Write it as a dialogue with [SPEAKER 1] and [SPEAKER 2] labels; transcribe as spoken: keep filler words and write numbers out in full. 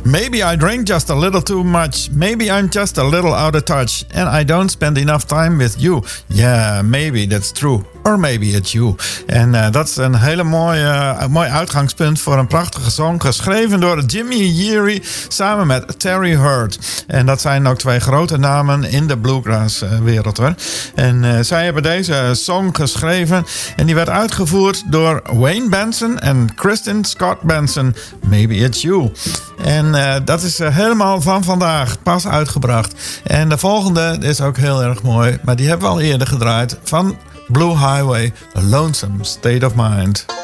[SPEAKER 1] Maybe I drink just a little too much. Maybe I'm just a little out of touch. And I don't spend enough time with you. Yeah, maybe that's true. Or maybe it's you. En uh, dat is een hele mooie, uh, mooi uitgangspunt voor een prachtige song. Geschreven door Jimmy Yeary samen met Terry Hurd. En dat zijn ook twee grote namen in de bluegrass uh, wereld hoor. En uh, zij hebben deze song geschreven. En die werd uitgevoerd door Wayne Benson en Kristen Scott Benson. Maybe it's you. En uh, dat is uh, helemaal van vandaag pas uitgebracht. En de volgende is ook heel erg mooi. Maar die hebben we al eerder gedraaid van Blue Highway, The Lonesome State of Mind.